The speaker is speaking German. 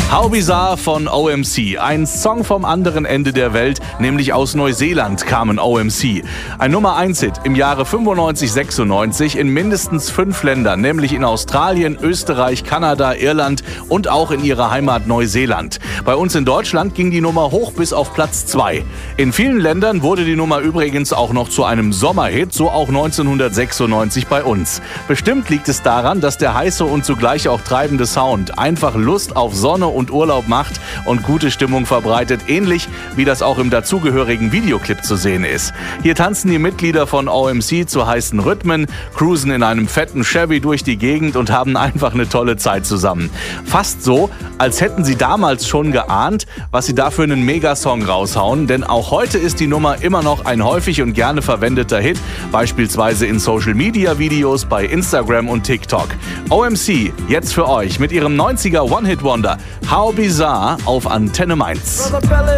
How Bizarre von OMC. Ein Song vom anderen Ende der Welt, nämlich aus Neuseeland kamen OMC. Ein Nummer-1-Hit im Jahre 95-96 in mindestens 5 Ländern, nämlich in Australien, Österreich, Kanada, Irland und auch in ihrer Heimat Neuseeland. Bei uns in Deutschland ging die Nummer hoch bis auf Platz 2. In vielen Ländern wurde die Nummer übrigens auch noch zu einem Sommerhit, so auch 1996 bei uns. Bestimmt liegt es daran, dass der heiße und zugleich auch treibende Sound einfach Lust auf Sonne und Urlaub macht und gute Stimmung verbreitet, ähnlich wie das auch im dazugehörigen Videoclip zu sehen ist. Hier tanzen die Mitglieder von OMC zu heißen Rhythmen, cruisen in einem fetten Chevy durch die Gegend und haben einfach eine tolle Zeit zusammen. Fast so, als hätten sie damals schon geahnt, was sie da für einen Megasong raushauen, denn auch heute ist die Nummer immer noch ein häufig und gerne verwendeter Hit, beispielsweise in Social-Media-Videos bei Instagram und TikTok. OMC, jetzt für euch mit ihrem 90er One-Hit-Wonder How Bizarre auf Antenne Mainz.